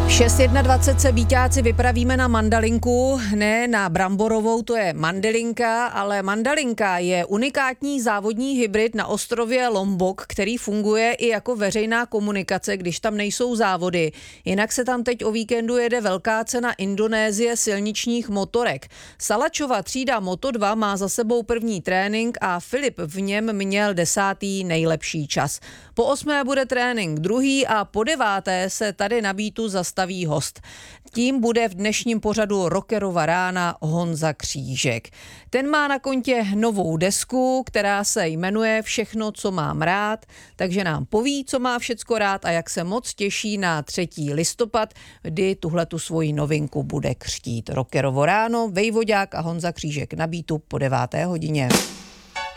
6:21 se víťáci vypravíme na mandalinku, ne na bramborovou, to je mandelinka, ale mandalinka je unikátní závodní hybrid na ostrově Lombok, který funguje i jako veřejná komunikace, když tam nejsou závody. Jinak se tam teď o víkendu jede velká cena Indonésie silničních motorek. Salačova třída Moto2 má za sebou první trénink a Filip v něm měl 10. nejlepší čas. Po 8. bude trénink druhý a po 9. se tady na Bítu zastaví host. Tím bude v dnešním pořadu Rockerova rána Honza Křížek. Ten má na kontě novou desku, která se jmenuje Všechno, co mám rád, takže nám poví, co má všecko rád a jak se moc těší na 3. listopad, kdy tuhletu svoji novinku bude křtít. Rockerovo ráno, Vejvodák a Honza Křížek na Bítu po 9. hodině.